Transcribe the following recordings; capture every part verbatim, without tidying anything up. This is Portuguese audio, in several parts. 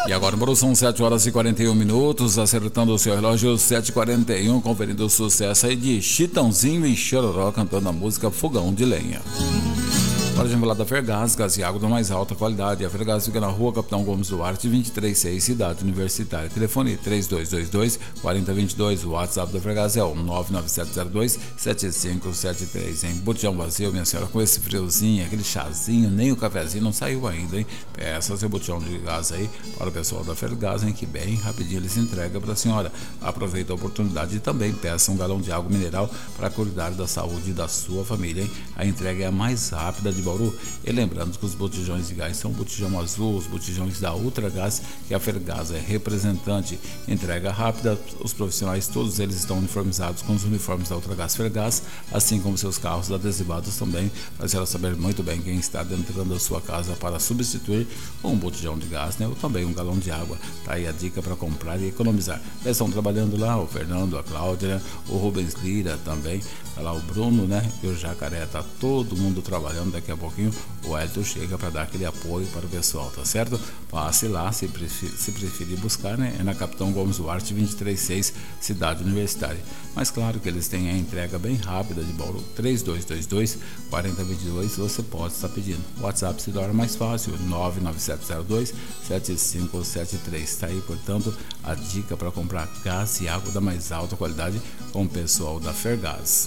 E agora, Moro, são sete horas e quarenta e um minutos, acertando o seu relógio, sete e quarenta e um, conferindo o sucesso aí de Chitãozinho e Chororó cantando a música Fogão de Lenha. Para a gente falar da Fergás, gás e água da mais alta qualidade. A Fergás fica na rua Capitão Gomes Duarte, vinte e três seis, Cidade Universitária. Telefone três dois dois dois, quatro zero dois dois. O WhatsApp da Fergás é o nove nove sete zero dois, sete cinco sete três, hein? Botijão vazio, minha senhora, com esse friozinho, aquele chazinho, nem o cafezinho não saiu ainda, hein? Peça seu botijão de gás aí para o pessoal da Fergás, hein? Que bem rapidinho eles entregam para a senhora. Aproveita a oportunidade e também peça um galão de água mineral para cuidar da saúde da sua família, hein? A entrega é a mais rápida de Bauru. E lembrando que os botijões de gás são botijão azul, os botijões da Ultra Gás, que a Fergás é representante. Entrega rápida, os profissionais todos eles estão uniformizados com os uniformes da Ultra Gás Fergás, assim como seus carros adesivados também, para ela saber muito bem quem está dentro da sua casa para substituir um botijão de gás, né? Ou também um galão de água. Tá aí a dica para comprar e economizar. Eles estão trabalhando lá, o Fernando, a Cláudia, né? O Rubens Lira também, tá lá o Bruno, né? E o Jacaré, tá todo mundo trabalhando. Daqui a pouquinho o Elton chega para dar aquele apoio para o pessoal, tá certo? Passe lá, se preferir, se preferir buscar, né? É na Capitão Gomes Duarte, vinte e três seis, Cidade Universitária. Mas claro que eles têm a entrega bem rápida de Bauru, três dois dois dois, quatro zero dois dois, você pode estar pedindo. O WhatsApp se torna mais fácil, nove nove sete zero dois, sete cinco sete três. Está aí, portanto, a dica para comprar gás e água da mais alta qualidade com o pessoal da Fergás.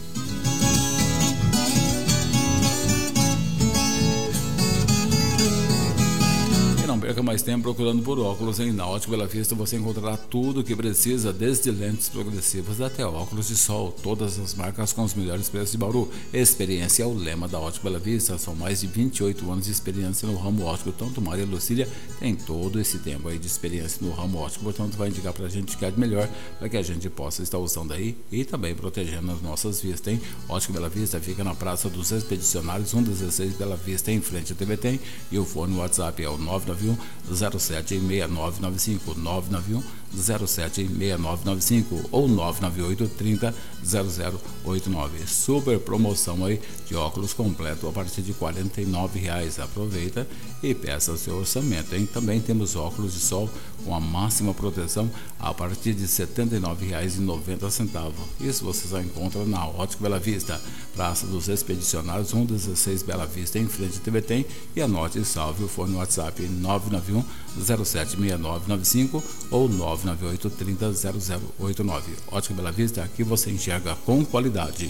Não perca mais tempo procurando por óculos, hein? Na Ótica Bela Vista você encontrará tudo o que precisa, desde lentes progressivas até óculos de sol, todas as marcas com os melhores preços de Bauru. Experiência é o lema da Ótica Bela Vista, são mais de vinte e oito anos de experiência no ramo óptico, tanto Maria Lucília tem todo esse tempo aí de experiência no ramo óptico, portanto vai indicar pra gente que é melhor, para que a gente possa estar usando aí e também protegendo as nossas vistas, hein? Ótica Bela Vista fica na Praça dos Expedicionários, cento e dezesseis Bela Vista, em frente à T V T, e o fone WhatsApp é o nove nove um zero sete seis nove nove cinco, nove nove um zero sete seis nove nove cinco ou nove nove oito três zero zero zero oito nove. Super promoção aí de óculos completo a partir de quarenta e nove reais. Aproveita e peça o seu orçamento, hein? Também temos óculos de sol com a máxima proteção a partir de setenta e nove reais e noventa centavos. Isso você só encontra na Ótica Bela Vista, Praça dos Expedicionários, cento e dezesseis Bela Vista, em frente ao T V T, e anote e salve o fone WhatsApp nove nove um zero sete seis nove nove cinco ou nove nove oito três zero zero zero oito nove. Ótica Bela Vista, aqui você enxerga com qualidade.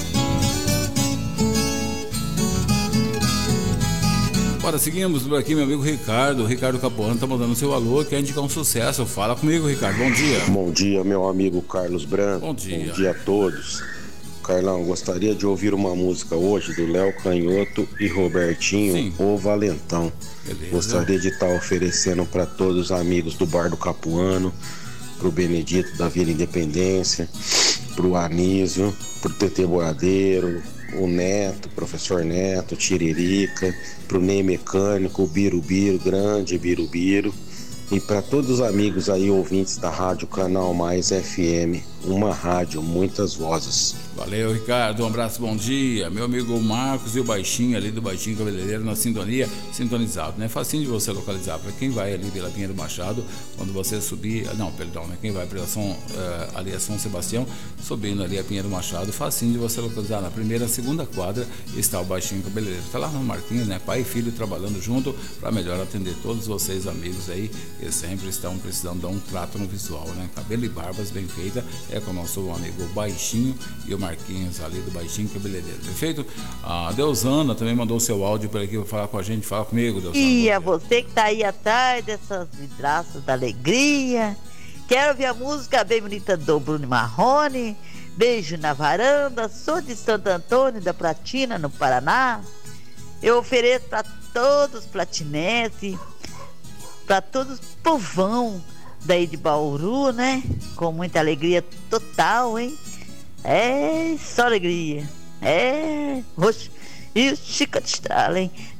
Agora seguimos por aqui, meu amigo Ricardo. Ricardo Capuano tá mandando seu alô, quer indicar um sucesso. Fala comigo, Ricardo. Bom dia. Bom dia, meu amigo Carlos Branco. Bom dia. Bom dia a todos. Carlão, gostaria de ouvir uma música hoje do Léo Canhoto e Robertinho, Sim. O Valentão. Beleza. Gostaria de estar oferecendo para todos os amigos do Bar do Capuano, pro Benedito da Vila Independência, pro Anísio, pro Tetê Boadeiro, o Neto, professor Neto, Tiririca, pro Ney Mecânico, o Birubiru, grande Birubiru, e para todos os amigos aí, ouvintes da Rádio Canal Mais F M, uma rádio, muitas vozes. Valeu, Ricardo, um abraço, bom dia. Meu amigo Marcos e o Baixinho ali do Baixinho Cabeleireiro na sintonia, sintonizado, né? Facinho de você localizar. Para quem vai ali pela Pinheiro Machado, quando você subir, não, perdão, né? Quem vai pela São, uh, ali a São Sebastião, subindo ali a Pinheiro Machado, facinho de você localizar. Na primeira, segunda quadra está o Baixinho Cabeleireiro. Tá lá no Marquinhos, né? Pai e filho trabalhando junto para melhor atender todos vocês, amigos aí, que sempre estão precisando dar um trato no visual, né? Cabelo e barbas bem feita é com o nosso amigo Baixinho e o Marquinhos ali do Baixinho Cabeleireiro. Perfeito? A Deusana também mandou seu áudio por aqui para falar com a gente. Fala comigo, Deusana. E é você que tá aí atrás dessas vidraças da alegria. Quero ouvir a música bem bonita do Bruno Marrone. Beijo na varanda. Sou de Santo Antônio da Platina, no Paraná. Eu ofereço para todos os platinenses, para todos os povão daí de Bauru, né? Com muita alegria total, hein? É só alegria. É roxo. E o Chico de Estrala, hein?